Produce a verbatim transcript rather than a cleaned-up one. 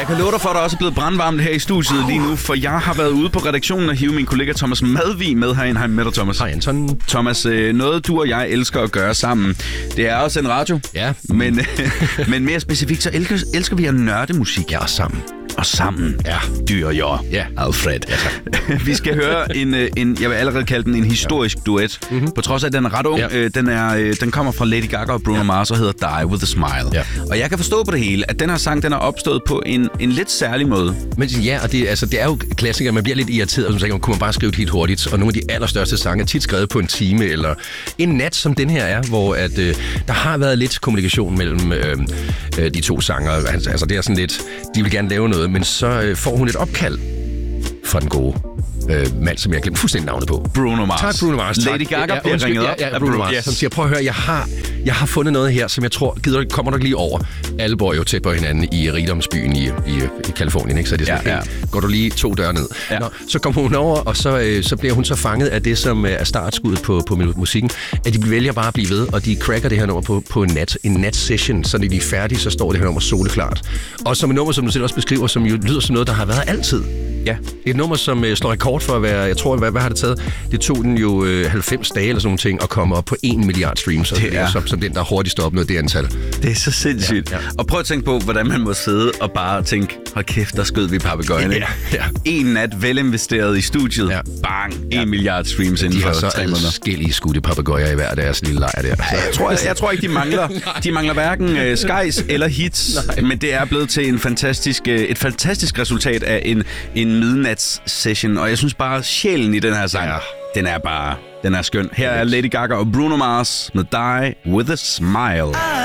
Jeg kan love dig for, at der også er blevet brandvarmt her i studiet lige nu, for jeg har været ude på redaktionen og hive min kollega Thomas Madvig med herinde. Hej med dig, Thomas. Hej, Anton. Thomas, noget du og jeg elsker at gøre sammen, det er også en radio. Ja. Men, men mere specifikt, så elsker, elsker vi at nørde musik. Ja, og sammen. Og sammen. Ja. Dyr og jeg. Ja. Alfred. Ja, vi skal høre en, en, jeg vil allerede kalde den en historisk duet. Mm-hmm. På trods af, at den er ret ung. Ja. Den, er, den kommer fra Lady Gaga og Bruno ja. Mars og hedder Die With A Smile. Ja. Og jeg kan forstå på det hele, at den her sang, den er opstået på en, en lidt særlig måde. Men ja, og det, altså, det er jo klassikere. Man bliver lidt irriteret, som sagt, kunne man bare skrive det helt hurtigt. Og nogle af de allerstørste sange er tit skrevet på en time eller en nat, som den her er, hvor at, øh, der har været lidt kommunikation mellem øh, øh, de to sanger. Altså, det er sådan lidt, de vil gerne lave noget, men så øh, får hun et opkald fra den gode øh, mand, som jeg glemte fuldstændig navnet på. Bruno Mars. Tak, Bruno Mars. Tak. Lady Gaga ja, bliver undskyld, ringet ja, op ja, af Bruno Mars, yes. som siger, prøv at høre, jeg har, jeg har fundet noget her, som jeg tror, gider du, kommer nok lige over. Alle bor jo tæt på hinanden i rigdomsbyen i, i, i Kalifornien, ikke? Så det er sådan, ja, ja. Går du lige to døre ned. Ja. Nå, så kommer hun over, og så, øh, så bliver hun så fanget af det, som er startskuddet på, på musikken, at de vælger bare at blive ved, og de cracker det her nummer på, på en nat, en nat-session, så når de er færdige, så står det her nummer soleklart. Og som et nummer, som du selv også beskriver, som jo lyder som noget, der har været altid. Ja, et nummer, som øh, slår rekord for at være, jeg tror, hvad, hvad har det taget? Det tog den jo øh, halvfems dage eller sådan nogle ting, og komme op på en milliard streams, og det, det er som, som den, der hurtigst opnået det antal. Det er så sindssygt. Ja, ja. Og prøv at tænke på, hvordan man må sidde og bare tænke, hold kæft, der skød vi papegøjen, ikke? Ja, ja. En nat velinvesteret i studiet, ja. Bang, en ja. milliard streams inden for tre måneder. De har så adskillige skudte papegøjer i hver deres lille lejr der. Ja, jeg, tror, jeg, jeg tror ikke, de mangler. De mangler hverken uh, skies eller hits, nej. Men det er blevet til en fantastisk, uh, et fantastisk resultat af en, en midnats-session, og jeg synes bare, sjælen i den her sang, ja. den er bare, den er skøn. Her er Lady Gaga og Bruno Mars med Die With A Smile.